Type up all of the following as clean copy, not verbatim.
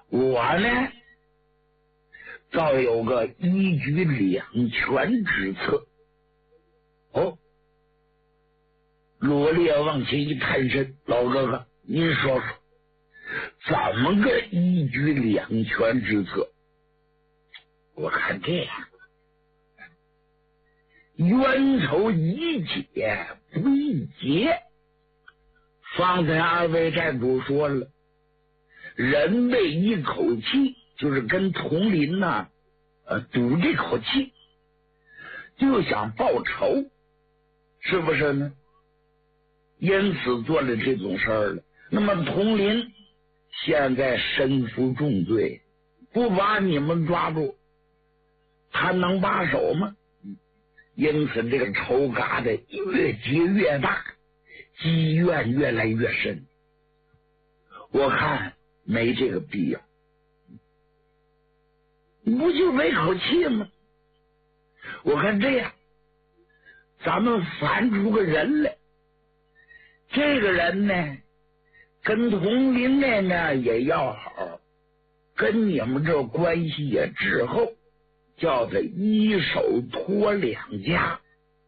我呢倒有个一举两全之策。哦，罗烈往前一探身，老哥哥，您说说，怎么个一举两全之策？我看这样，冤仇一解不易结。方才二位寨主说了，人为一口气，就是跟佟林呐，赌这口气，就想报仇，是不是呢？因此做了这种事儿了。那么佟林现在身负重罪，不把你们抓住，他能把守吗？因此这个仇疙瘩越结越大，积怨越来越深。我看没这个必要，不就没口气吗？我看这样，咱们反出个人来，这个人呢跟佟林那面也要好，跟你们这关系也滞后，叫他一手托两家，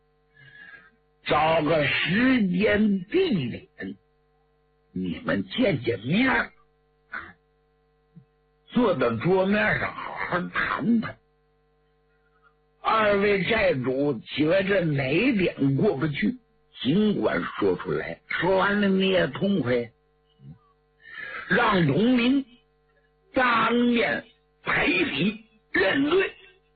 找个时间地点，你们见见面，坐到桌面上好好谈谈。二位寨主觉着哪点过不去，尽管说出来，说完了你也痛快，让佟林当面赔礼认罪。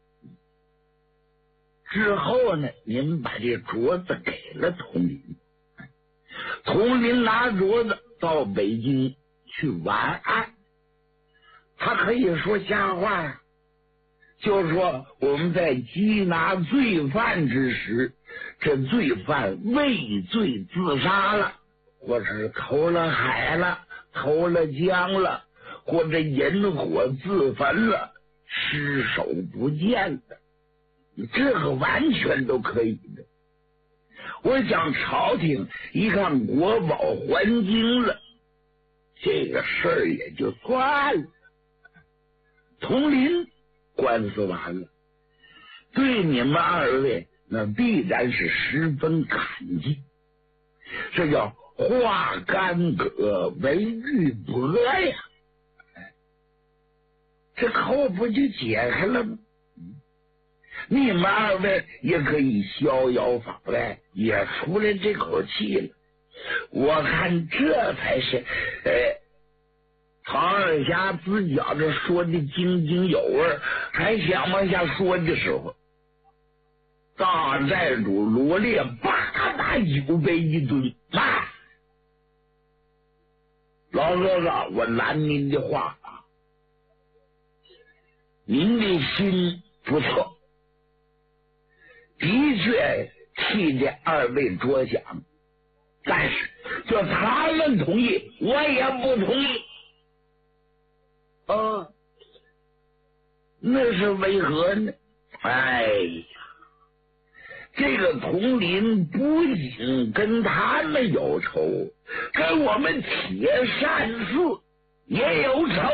之后呢，您把这镯子给了佟林，佟林拿镯子到北京去完案。他可以说瞎话，就是说我们在缉拿罪犯之时，这罪犯畏罪自杀了，或者是投了海了，投了江了，或者引火自焚了，尸首不见了，这个完全都可以的。我想朝廷一看国宝还京了，这个事儿也就算了。佟林官司完了，对你们二位那必然是十分感激，这叫化干戈为玉帛呀，这口不就解开了吗？你们二位也可以逍遥法外，也出来这口气了。我看这才是唐二侠自觉着说的津津有味，还想往下说的时候，大寨主罗烈把酒杯一蹲，老哥哥，我拦您的话啊，您的心不错，的确替这二位着想，但是就他们同意，我也不同意。那是为何呢？哎呀，这个佟林不仅跟他们有仇，跟我们铁扇寺也有仇。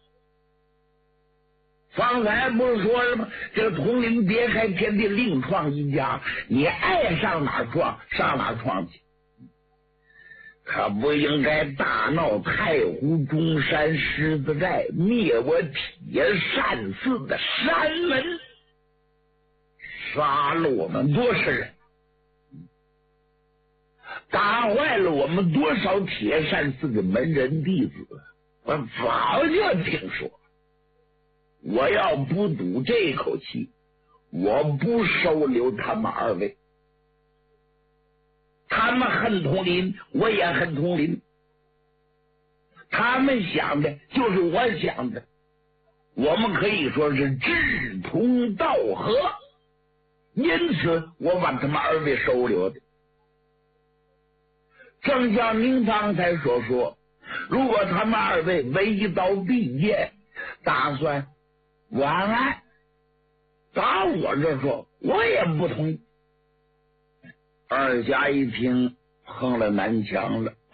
方才不是说了吗？这个佟林别开天地，另创一家，你爱上哪儿创上哪儿创去，可不应该大闹太湖中山狮子寨，灭我铁扇寺的山门，杀了我们多少人，打坏了我们多少铁扇寺的门人弟子。我早就听说，我要不赌这口气，我不收留他们二位。他们恨佟林，我也恨佟林，他们想的就是我想的，我们可以说是志同道合，因此我把他们二位收留的。正像您刚才所说，如果他们二位围刀必剑，打算完案，打我这说，我也不同意。二侠一听，碰了南墙了，